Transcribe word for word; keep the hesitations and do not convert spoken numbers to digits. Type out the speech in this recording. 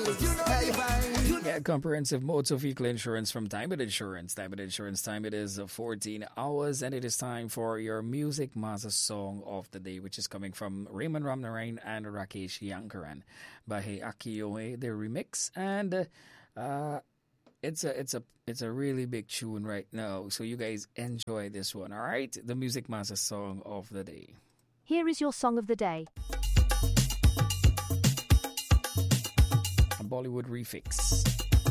Get comprehensive motor vehicle insurance from Diamond Insurance. Diamond Insurance time it is fourteen hours, and it is time for your Music Master Song of the Day, which is coming from Raymond Ramnarain and Rakesh Yankaran. Bahe Akiyoe, the remix, and uh, it's a it's a it's a really big tune right now. So you guys enjoy this one, all right? The Music Master Song of the Day. Here is your song of the day. A Bollywood refix.